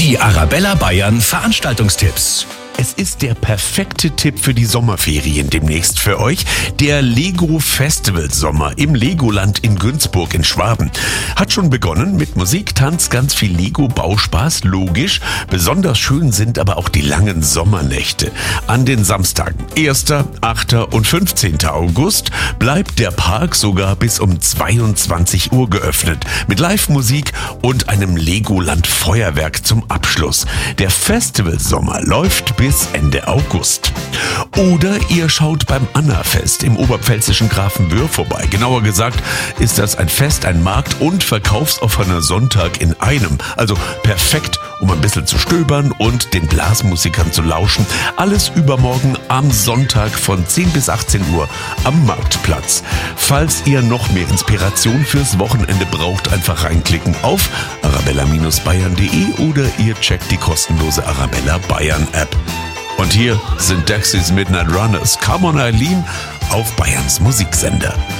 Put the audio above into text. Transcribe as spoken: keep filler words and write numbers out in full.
Die Arabella Bayern Veranstaltungstipps. Es ist der perfekte Tipp für die Sommerferien demnächst für euch. Der Lego Festival Sommer im Legoland in Günzburg in Schwaben. Hat schon begonnen mit Musik, Tanz, ganz viel Lego-Bauspaß, logisch. Besonders schön sind aber auch die langen Sommernächte. An den Samstagen ersten, achten und fünfzehnten August bleibt der Park sogar bis um zweiundzwanzig Uhr geöffnet. Mit Live-Musik und einem Legoland-Feuerwerk zum Abschluss. Der Festival Sommer läuft bis bis Ende August. Oder ihr schaut beim Annafest im oberpfälzischen Grafenwöhr vorbei. Genauer gesagt ist das ein Fest, ein Markt und verkaufsoffener Sonntag in einem. Also perfekt, um ein bisschen zu stöbern und den Blasmusikern zu lauschen. Alles übermorgen am Sonntag von zehn bis achtzehn Uhr am Marktplatz. Falls ihr noch mehr Inspiration fürs Wochenende braucht, einfach reinklicken auf arabella Bindestrich bayern punkt de oder ihr checkt die kostenlose Arabella Bayern App. Und hier sind Dexys Midnight Runners, Come on Eileen, auf Bayerns Musiksender.